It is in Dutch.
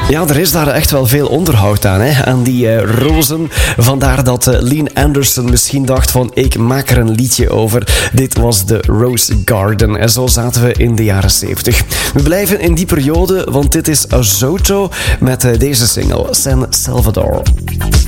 Ja, er is daar echt wel veel onderhoud aan, hè? Aan die rozen. Vandaar dat Lean Anderson misschien dacht van, ik maak er een liedje over. Dit was de Rose Garden. En zo zaten we in de jaren 70. We blijven in die periode, want dit is Azoto met deze single, San Salvador.